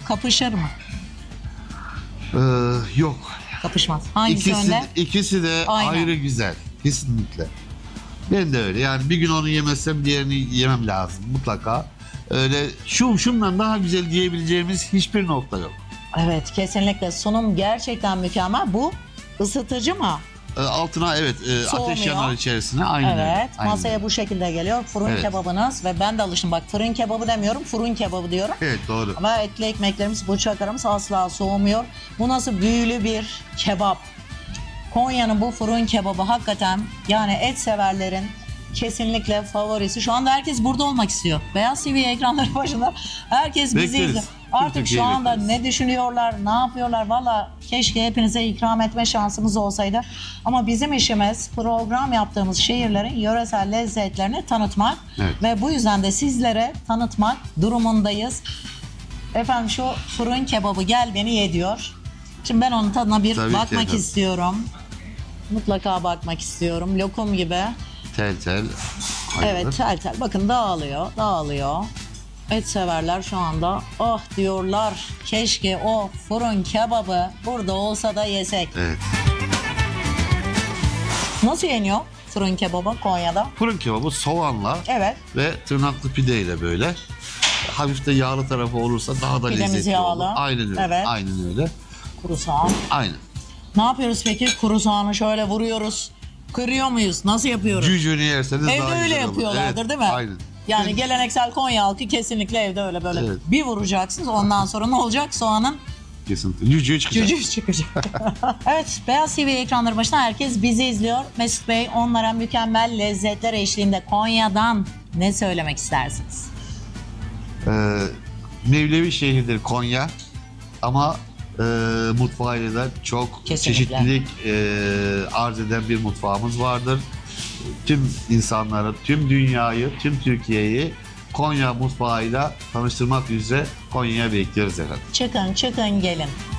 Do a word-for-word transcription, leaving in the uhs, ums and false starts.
kapışır mı? Ee, yok. Kapışmaz. Hangisi İkisi, önde? ikisi de Aynen. ayrı güzel. Kesinlikle. Ben de öyle. Yani bir gün onu yemezsem diğerini yemem lazım. Mutlaka. Öyle şu şundan daha güzel diyebileceğimiz hiçbir nokta yok. Evet, kesinlikle. Sunum gerçekten mükemmel. Bu ısıtıcı mı? Ee, altına evet e, ateş Soğumuyor. yanar içerisine. Aynen öyle. Evet, Aynen masaya öyle. bu şekilde geliyor. Fırın Evet. kebabınız ve ben de alıştım. Bak fırın kebabı demiyorum, fırın kebabı diyorum. Evet doğru. Ama etli ekmeklerimiz, bıçaklarımız asla soğumuyor. Bu nasıl büyülü bir kebap. Konya'nın bu fırın kebabı hakikaten yani et severlerin kesinlikle favorisi. Şu anda herkes burada olmak istiyor. Beyaz T V ekranları başında herkes bizi Bekleriz. izliyor. Tüm Artık şu Türkiye'yi anda bekleriz. ne düşünüyorlar, ne yapıyorlar? Valla keşke hepinize ikram etme şansımız olsaydı. Ama bizim işimiz program yaptığımız şehirlerin yöresel lezzetlerini tanıtmak. Evet. Ve bu yüzden de sizlere tanıtmak durumundayız. Efendim şu fırın kebabı gel beni ye diyor. Şimdi ben onun tadına bir Tabii ki bakmak efendim. istiyorum. Mutlaka bakmak istiyorum. Lokum gibi. Tel tel. ayrılır. Evet tel tel. Bakın dağılıyor, dağılıyor. Et severler şu anda oh diyorlar. Keşke o fırın kebabı burada olsa da yesek. Evet. Nasıl yeniyor fırın kebabı Konya'da? Fırın kebabı soğanla Evet. ve tırnaklı pideyle böyle. Hafif de yağlı tarafı olursa daha da Pidemiz lezzetli yağlı. olur. Aynen öyle. Evet. Aynen öyle. Kuru soğan. Aynen. Ne yapıyoruz peki? Kuru soğanı şöyle vuruyoruz. Kırıyor muyuz? Nasıl yapıyoruz? Cücüğünü yerseniz Evde daha öyle güzel olur. yapıyorlardır Evet, değil mi? Aynen. Yani Evet. geleneksel Konya halkı kesinlikle evde öyle böyle Evet. bir vuracaksınız. Ondan sonra ne olacak? Soğanın Kesinlikle. Cücüğü çıkacak. cücüğü çıkacak. Evet, Beyaz T V ekranları başında herkes bizi izliyor. Mesut Bey onlara mükemmel lezzetler eşliğinde Konya'dan ne söylemek istersiniz? Ee, Mevlevi şehridir Konya. Ama e, mutfağıyla da çok Kesinlikle. çeşitlilik e, arz eden bir mutfağımız vardır. Tüm insanları, tüm dünyayı, tüm Türkiye'yi Konya mutfağıyla tanıştırmak üzere Konya'ya bekliyoruz efendim. Çıkın çıkın gelin.